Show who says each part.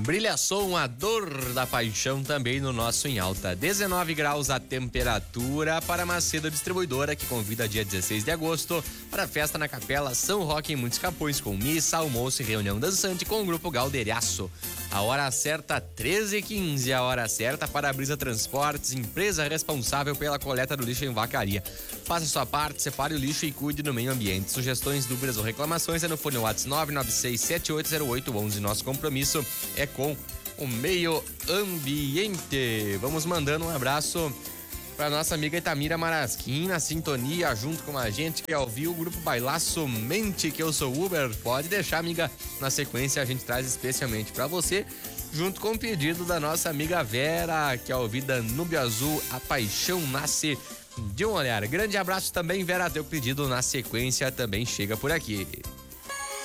Speaker 1: Brilha som, a dor da paixão também no nosso Em Alta. 19 graus a temperatura para Macedo Distribuidora, que convida dia 16 de agosto para a festa na Capela São Roque em Muitos Capões, com missa, almoço e reunião dançante com o Grupo Galdeiraço. A hora certa, 13h15, a hora certa para a Brisa Transportes, empresa responsável pela coleta do lixo em Vacaria. Faça sua parte, separe o lixo e cuide do meio ambiente. Sugestões, dúvidas ou reclamações é no fone WhatsApp 996780811. Nosso compromisso é com o meio ambiente. Vamos mandando um abraço para nossa amiga Itamira Marasquim, na sintonia, junto com a gente que ouviu o grupo Bailaço Mente, que eu sou Uber. Pode deixar, amiga, na sequência a gente traz especialmente para você, junto com o pedido da nossa amiga Vera, que é ouvida Núbio Azul, A Paixão Nasce de um Olhar. Grande abraço também, Vera, teu pedido na sequência também chega por aqui.